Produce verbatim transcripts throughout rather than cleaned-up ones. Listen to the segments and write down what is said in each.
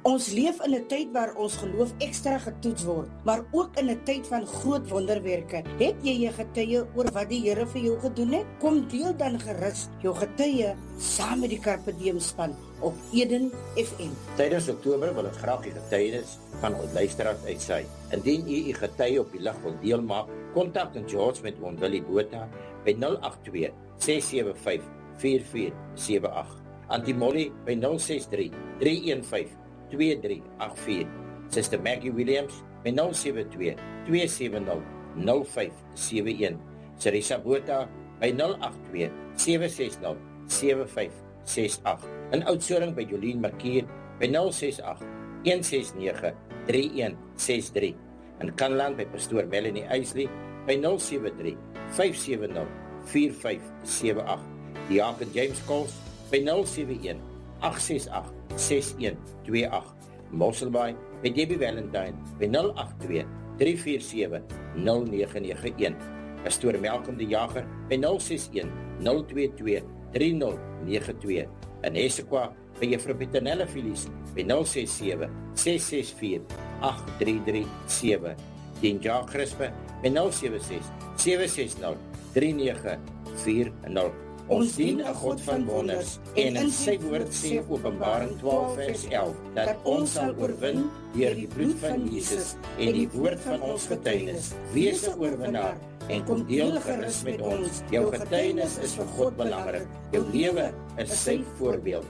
Ons leef in 'n tyd waar ons geloof ekstra getoets word, maar ook in 'n tyd van groot wonderwerke. Het jy 'n getuie oor wat die Here vir jou gedoen het? Kom deel dan gerus jou getuie saam met die Carpe Diem span op Eden F M. Tydens Oktober wil ons graag die getuienis van ons luisteraars uitsaai. Indien u u getuie op die lig wil deelmaak, kontak en George met ons Willie Botha by nul agt twee ses sewe vyf vier vier sewe agt. Auntie Molly by nul ses drie drie een vyf twee drie agt vier. Sister Maggie Williams by nul sewe twee twee sewe nul nul vyf sewe een. Sarissa Botha by nul agt twee sewe ses nul sewe vyf ses agt. In Oudtshoorn by Jolien Markier by nul ses agt een ses nege drie een ses drie. In Kanland by Pastoor Melanie Eisley by nul sewe drie vyf sewe nul vier vyf sewe agt. Diaken James Coles by nul sewe een agt ses agt ses een twee agt. Mosselbaai by Debbie Valentine by nul agt twee drie vier sewe nul nege nege een. Pastoor Malcolm die Jager by nul ses een nul twee twee drie nul nege twee. In Essequa by Juffrou Petronella Filies by nul ses sewe ses ses vier agt drie drie sewe. Dien Jacques Crispe by nul sewe ses sewe ses nul drie nege vier nul. Ons dien 'n God van wonders en in sy woord sê Openbaring twaalf vers elf dat ons sal oorwin deur die bloed van Jesus en die woord van ons getuienis. Wees 'n oorwinnaar en kom deel gerus met ons. Jou getuienis is vir God belangrik. Jou lewe is sy voorbeeld.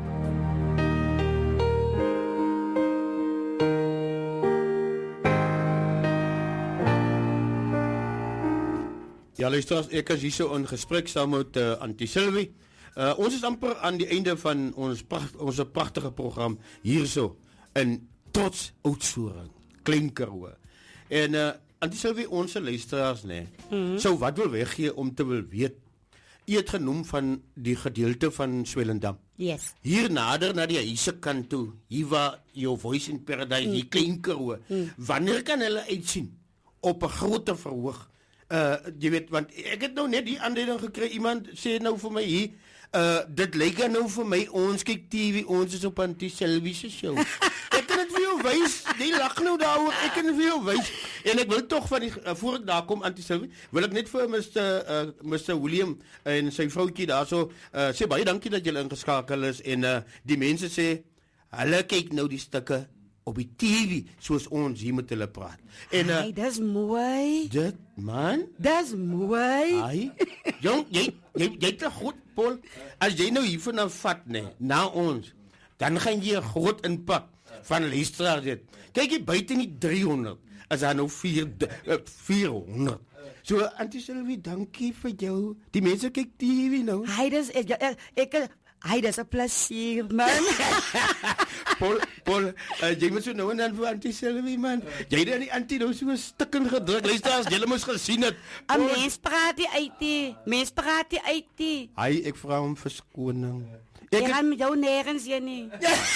Ja, luister, ek is hier so in gesprek saam met uh, Auntie Sylvie. Uh, ons is amper aan die einde van ons, pracht, ons prachtige program hier so in Trots Oudtshoorn, Klein Karoo. En uh, Auntie Sylvie, ons luisteraars, nee, mm-hmm. so wat wil weggee om te wil weet, jy het genoem van die gedeelte van Swellendam. Yes. Hier nader na die huise kant toe, hier waar jou Voice in Paradise, mm. die Klein Karoo, mm. wanneer kan hulle uitsien op 'n groter verhoog? Uh, jy weet, want ek het nou net die aanleiding gekry, iemand sê nou vir my hier, uh, dit lyk nou vir my, ons kyk T V, ons is op Auntie Sylvie se show. Ek kan het vir jou wys, die lag nou daaroor, ek kan het vir jou wys, en ek wil toch van die, uh, voor ek daar kom, Auntie Sylvie, wil ek net vir mister Uh, mister William en sy vrouwtjie daar so, uh, sê baie dankie dat julle ingeskakel is, en uh, die mense sê, hulle kyk nou die stukke, op die T V, soos ons hier met hulle praat. En, uh, hey, dis mooi. Dit, man. Dis mooi. Ai, jong, jy, jy, jy het goed, Paul. As jy nou hier vanaf vat, nee, na ons, dan gaan jy 'n groot inpak van luisteraars het. Kyk jy buiten die driehonderd, as daar nou vierhonderd. So, Auntie Sylvie, dankie vir jou. Die mense kyk T V nou. Hy, dis, ek, ek, ek Hy, dis 'n plesier, man. Paul, Paul, uh, jy moet so nou en dan vir Auntie Sylvie, man. Jy het die Auntie nou so 'n stukken gedruk. Luister, as jy moes gesien het. 'n Mens praat die uit die. Mens praat die uit die. Hy, ek vra hom verskoning. Ek gaan met jou nergens hier nie.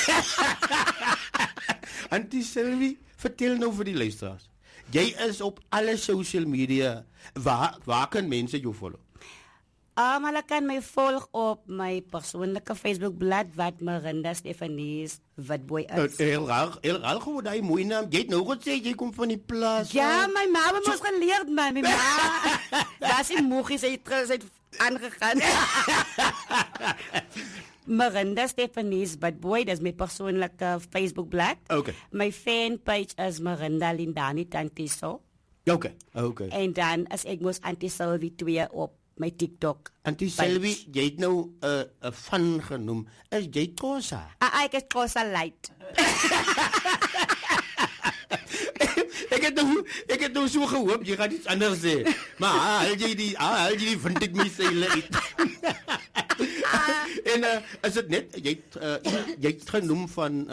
Auntie Sylvie, vertel nou vir die luisteraars. Jy is op alle social media. Waar, waar kan mense jou follow? Um, hulle kan my volg op my persoonlike Facebookblad wat Marinda Stephanies Witbooi is. Heel raar, heel raar gewoon die mooie naam. Jy het nou gesê jy kom van die plaas. Ja, my ma het ons so geleerd, man. My ma, daar is die moegie, sy het aangegaan. Marinda Stephanies Witbooi, dat is my persoonlijke Facebookblad. Okay. My fanpage is Marinda Lindani Tantiso. Okay, okay. En dan as ek moes Auntie Sylvie twee op my TikTok. Auntie Sylvie, jy het nou 'n uh, 'n fan genoem. Is jy Xhosa? Ah, ek is Xhosa light. ek het nou ek het nou so gehoop jy gaan iets anders sê. Maar haal jy die haal jy die vind ek my seile uit. En uh, is dit net jy uh, jy het genoem van